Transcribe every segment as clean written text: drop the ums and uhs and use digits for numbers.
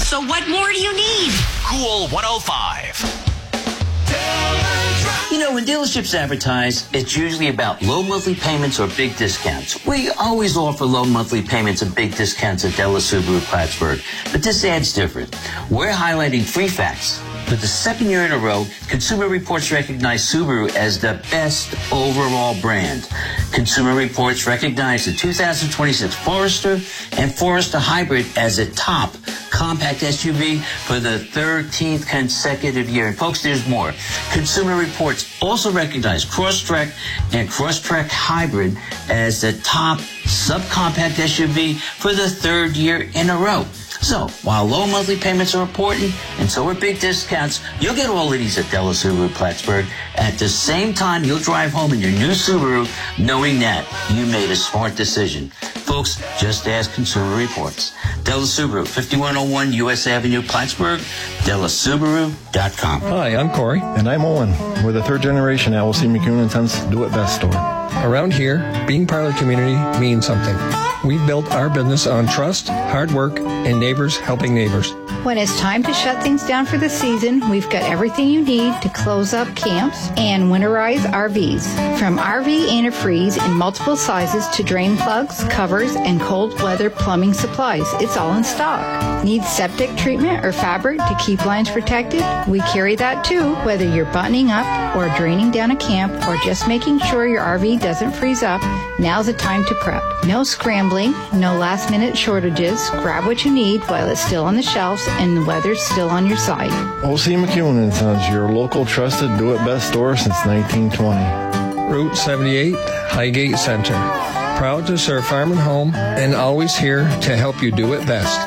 So what more do you need? Cool 105. You know, when dealerships advertise, it's usually about low monthly payments or big discounts. We always offer low monthly payments and big discounts at Della Subaru Plattsburgh, but this ad's different. We're highlighting 3 facts. For the 2nd year in a row, Consumer Reports recognize Subaru as the best overall brand. Consumer Reports recognized the 2026 Forester and Forester Hybrid as a top compact SUV for the 13th consecutive year. And folks, there's more. Consumer Reports also recognized Crosstrek and Crosstrek Hybrid as the top subcompact SUV for the 3rd year in a row. So, while low monthly payments are important, and so are big discounts, you'll get all of these at Della Subaru Plattsburgh. At the same time, you'll drive home in your new Subaru knowing that you made a smart decision. Folks, just ask Consumer Reports. Della Subaru, 5101 U.S. Avenue, Plattsburgh, DellaSubaru.com. Hi, I'm Corey. And I'm Owen. We're the 3rd generation at L.C. McCune & Sons Do It Best store. Around here, being part of the community means something. We've built our business on trust, hard work, and neighbors helping neighbors. When it's time to shut things down for the season, we've got everything you need to close up camps and winterize RVs. From RV antifreeze in multiple sizes to drain plugs, covers, and cold weather plumbing supplies, it's all in stock. Need septic treatment or fabric to keep lines protected? We carry that too. Whether you're buttoning up or draining down a camp or just making sure your RV doesn't freeze up, now's the time to prep. No scrambling, no last-minute shortages. Grab what you need while it's still on the shelves and the weather's still on your side. O.C. McCune & Sons, your local trusted Do It Best store since 1920. Route 78, Highgate Center. Proud to serve farm and home and always here to help you do it best.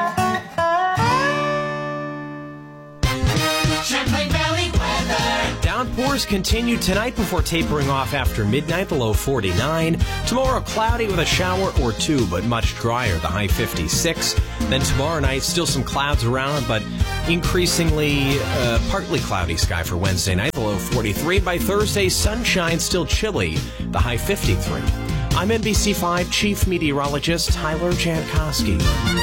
Downpours continue tonight before tapering off after midnight, the low 49. Tomorrow, cloudy with a shower or 2, but much drier, the high 56. Then tomorrow night, still some clouds around, but increasingly partly cloudy sky for Wednesday night, the low 43. By Thursday, sunshine, still chilly, the high 53. I'm NBC5 Chief Meteorologist Tyler Jankowski.